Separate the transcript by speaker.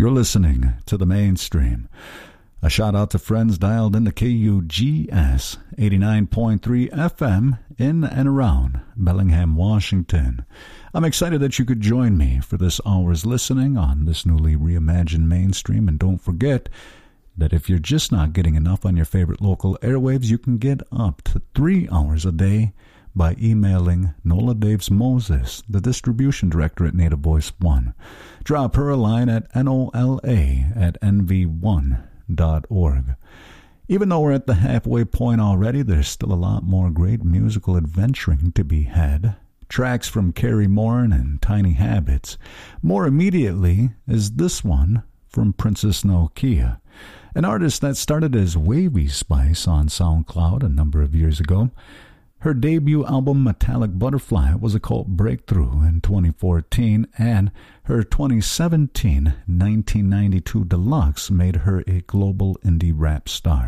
Speaker 1: You're listening to The Mainstream. A shout out to friends dialed into KUGS 89.3 FM in and around Bellingham, Washington. I'm excited that you could join me for this hour's listening on this newly reimagined Mainstream. And don't forget that if you're just not getting enough on your favorite local airwaves, you can get up to 3 hours a day by emailing Nola Daves Moses, the distribution director at Native Voice One. Drop her a line at nola@nv1.org. Even though we're at the halfway point already, there's still a lot more great musical adventuring to be had. Tracks from Carrie Morin and Tiny Habits. More immediately is this one from Princess Nokia, an artist that started as Wavy Spice on SoundCloud a number of years ago. Her debut album, Metallic Butterfly, was a cult breakthrough in 2014, and her 2017 1992 Deluxe made her a global indie rap star.